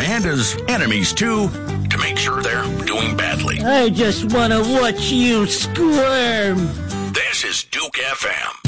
and his enemies too, to make sure they're doing badly. I just want to watch you squirm. This is Duke FM.